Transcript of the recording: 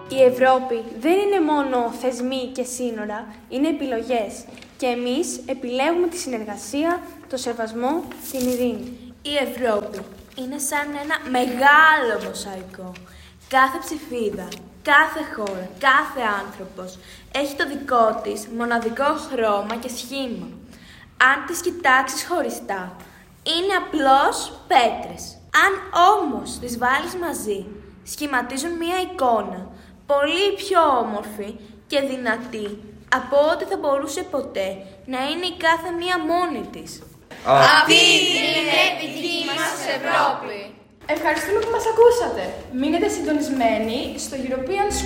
Η Ευρώπη δεν είναι μόνο θεσμοί και σύνορα, είναι επιλογές. Και εμείς επιλέγουμε τη συνεργασία, το σεβασμό, την ειρήνη. Η Ευρώπη είναι σαν ένα μεγάλο μοσαϊκό. Κάθε ψηφίδα, κάθε χώρα, κάθε άνθρωπος έχει το δικό της μοναδικό χρώμα και σχήμα. Αν τις κοιτάξεις χωριστά, είναι απλώς πέτρες. Αν όμως τις βάλεις μαζί, σχηματίζουν μία εικόνα πολύ πιο όμορφη και δυνατή από ό,τι θα μπορούσε ποτέ να είναι η κάθε μία μόνη της. Αυτή είναι η δική μας Ευρώπη. Ευχαριστούμε που μας ακούσατε. Μείνετε συντονισμένοι στο European